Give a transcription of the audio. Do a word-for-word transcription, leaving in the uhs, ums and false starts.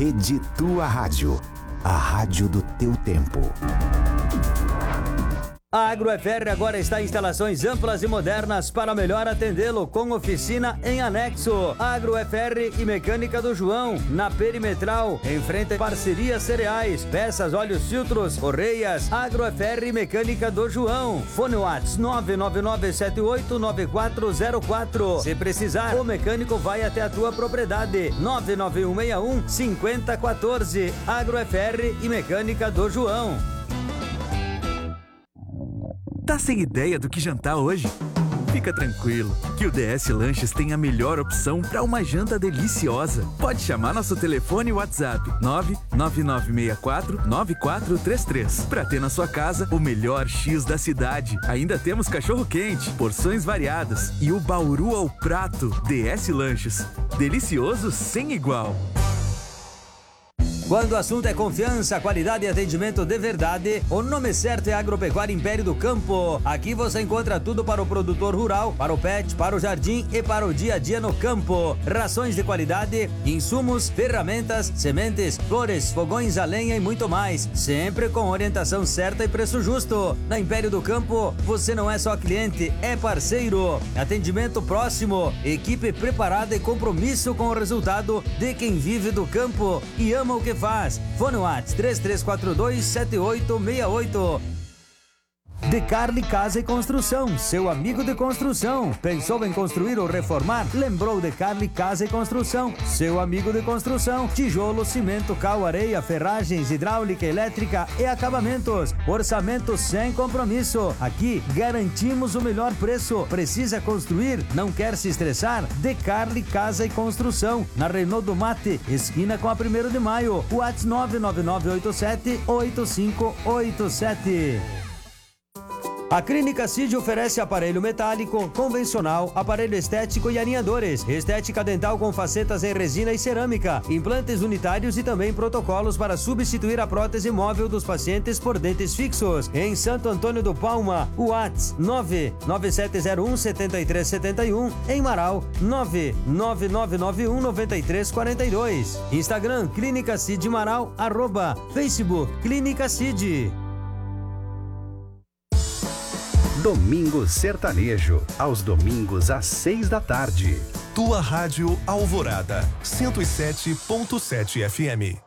Rede Tua Rádio, a rádio do teu tempo. A AgroFR agora está em instalações amplas e modernas para melhor atendê-lo, com oficina em anexo. AgroFR e Mecânica do João, na Perimetral, em frente a Parceria Cereais, peças, óleos, filtros, correias. AgroFR e Mecânica do João. Fone WhatsApp nove nove nove sete oito nove quatro zero quatro. Se precisar, o mecânico vai até a tua propriedade. nove nove um seis um cinco zero um quatro. AgroFR e Mecânica do João. Tá sem ideia do que jantar hoje? Fica tranquilo, que o D S Lanches tem a melhor opção para uma janta deliciosa. Pode chamar nosso telefone e WhatsApp nove nove nove seis quatro nove quatro três três para ter na sua casa o melhor X da cidade. Ainda temos cachorro quente, porções variadas e o bauru ao prato. D S Lanches, delicioso sem igual. Quando o assunto é confiança, qualidade e atendimento de verdade, o nome certo é Agropecuária Império do Campo. Aqui você encontra tudo para o produtor rural, para o pet, para o jardim e para o dia a dia no campo. Rações de qualidade, insumos, ferramentas, sementes, flores, fogões a lenha e muito mais. Sempre com orientação certa e preço justo. Na Império do Campo, você não é só cliente, é parceiro. Atendimento próximo, equipe preparada e compromisso com o resultado de quem vive do campo e ama o que faz. Fone WhatsApp três três quatro dois sete oito seis oito. De Carli Casa e Construção, seu amigo de construção. Pensou em construir ou reformar? Lembrou de Carli Casa e Construção, seu amigo de construção. Tijolo, cimento, cal, areia, ferragens, hidráulica, elétrica e acabamentos. Orçamento sem compromisso. Aqui garantimos o melhor preço. Precisa construir? Não quer se estressar? De Carli Casa e Construção, na Renault do Mate, esquina com a primeiro de maio. WhatsApp nove nove nove oito sete oito cinco oito sete. A Clínica Cid oferece aparelho metálico, convencional, aparelho estético e alinhadores, estética dental com facetas em resina e cerâmica, implantes unitários e também protocolos para substituir a prótese móvel dos pacientes por dentes fixos. Em Santo Antônio do Palma, WhatsApp nove nove sete zero um sete três sete um, em Marau nove nove nove nove um nove três quatro dois. Instagram Clínica Cid Marau, arroba Facebook Clínica Cid. Domingo Sertanejo, aos domingos às seis da tarde. Tua Rádio Alvorada, cento e sete ponto sete F M.